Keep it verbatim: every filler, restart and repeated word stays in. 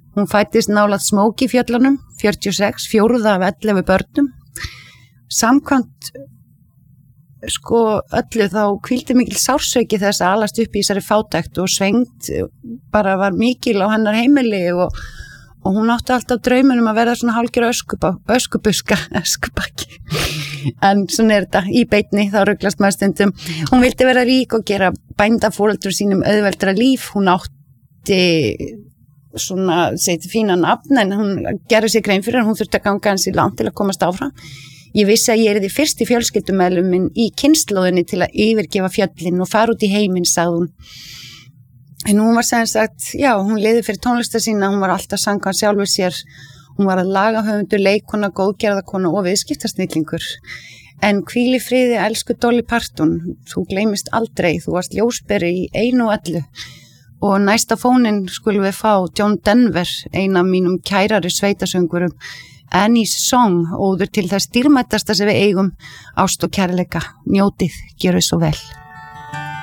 Hún fæddist nálægt Smókifjöllunum, fjörutíu og sex, fjórða af ellefu börnum. Samkvæmt sko öllu þá hvíldi mikil sársauki þess að alast upp í þessari fátækt og svengt bara var mikil á hennar heimili og, og hún átti alltaf draumunum að verða svona hálfgerð öskubá, öskubuska, öskubakki. En svona er þetta í beinni, þá ruglast maður stundum. Hún vildi vera rík og gera bændaforeldrum sínum auðveldra líf. Hún átti svona, segið fínan nafn, en hún gerði sig grein fyrir að hún þurfti að ganga hans í land til að komast áfram. Ég vissi að ég er því fyrsti fjölskyldumeðluminn í kynslóðinni til að yfirgefa fjöllin og fara út í heiminn, sagði hún. En hún var sem sagt, já, hún liði fyrir tónlistar sína, hún var alltaf samkvæmt sjálfur sér, hún var að lagahöfundur, leikkona, góðgerðarkona og viðskiptasnillingur. En hvíl í friði, elsku Dolly Parton, þú gleymist aldrei, þú varst ljósberi í einu og ellu. Og næsta fóninn skulum við fá John Denver, ein af mínum kærari sveitasöngurum, Annie's Song, óður til þess dýrmættasta sem við eigum, ást og kærleika. Njótið, gjörið svo vel.